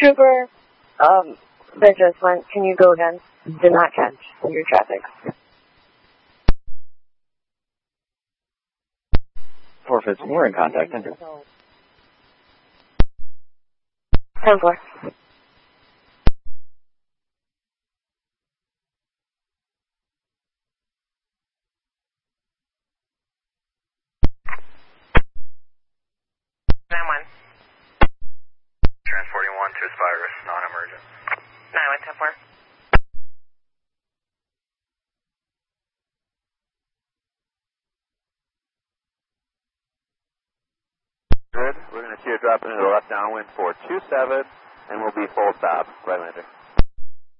Trooper, that just went, can you go again? Did not catch your traffic. 415, we're in contact. Enter. 10-4. Trans 41 to Aspirus, non-emergent. 9110-4. Good. We're going to see you drop into the left downwind for 27, and we'll be full stop. Right, Lander.